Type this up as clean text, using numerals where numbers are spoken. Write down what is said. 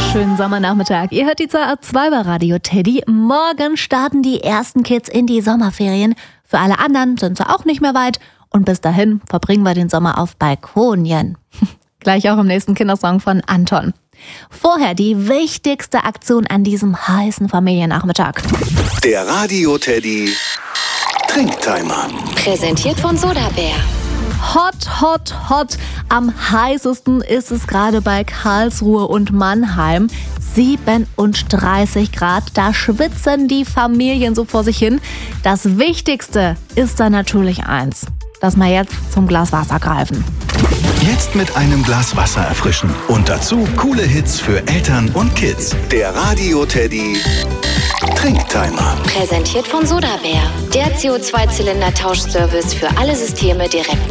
wunderschönen Sommernachmittag. Ihr hört die ZAA2 bei Radio Teddy. Morgen starten die ersten Kids in die Sommerferien. Für alle anderen sind sie auch nicht mehr weit. Und bis dahin verbringen wir den Sommer auf Balkonien. Gleich auch im nächsten Kindersong von Anton. Vorher die wichtigste Aktion an diesem heißen Familiennachmittag. Der Radio Teddy Trinktimer. Präsentiert von Sodabär. Hot, hot, hot. Am heißesten ist es gerade bei Karlsruhe und Mannheim. 37 Grad, da schwitzen die Familien so vor sich hin. Das Wichtigste ist da natürlich eins, dass wir jetzt zum Glas Wasser greifen. Jetzt mit einem Glas Wasser erfrischen. Und dazu coole Hits für Eltern und Kids. Der Radio Teddy Trinktimer. Präsentiert von Sodabär. Der CO2-Zylinder-Tauschservice für alle Systeme direkt